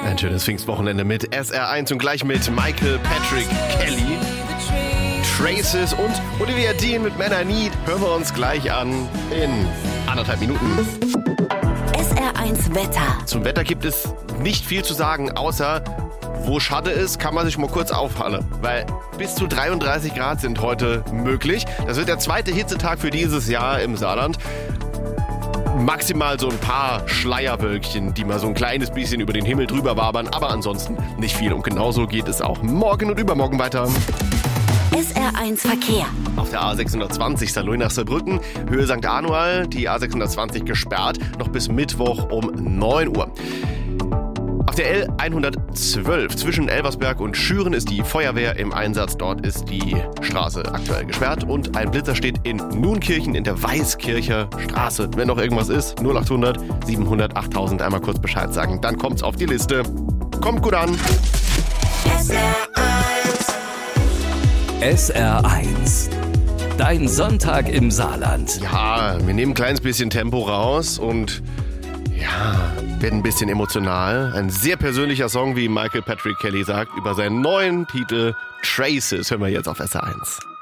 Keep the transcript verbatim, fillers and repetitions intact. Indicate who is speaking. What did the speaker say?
Speaker 1: Ein schönes Pfingstwochenende mit S R eins und gleich mit Michael Patrick Kelly, Traces und Olivia Dean mit Man I Need. Hören wir uns gleich an in anderthalb Minuten.
Speaker 2: S R eins Wetter.
Speaker 1: Zum Wetter gibt es nicht viel zu sagen, außer wo Schade ist, kann man sich mal kurz aufhalten, weil bis zu dreiunddreißig Grad sind heute möglich. Das wird der zweite Hitzetag für dieses Jahr im Saarland. Maximal so ein paar Schleierwölkchen, die mal so ein kleines bisschen über den Himmel drüber wabern, aber ansonsten nicht viel. Und genauso geht es auch morgen und übermorgen weiter.
Speaker 2: S R eins Verkehr.
Speaker 1: Auf der A sechshundertzwanzig Saarlouis nach Saarbrücken, Höhe Sankt Anual, die A sechshundertzwanzig gesperrt, noch bis Mittwoch um neun Uhr. Auf der L hundertzwölf zwischen Elversberg und Schüren ist die Feuerwehr im Einsatz. Dort ist die Straße aktuell gesperrt und ein Blitzer steht in Nuenkirchen in der Weißkircher Straße. Wenn noch irgendwas ist, null achthundert siebenhundert achttausend, einmal kurz Bescheid sagen, dann kommt's auf die Liste. Kommt gut an.
Speaker 2: S R eins.
Speaker 3: S R eins. Dein Sonntag im Saarland.
Speaker 1: Ja, wir nehmen ein kleines bisschen Tempo raus und ja, werden ein bisschen emotional. Ein sehr persönlicher Song, wie Michael Patrick Kelly sagt, über seinen neuen Titel Traces hören wir jetzt auf S R eins.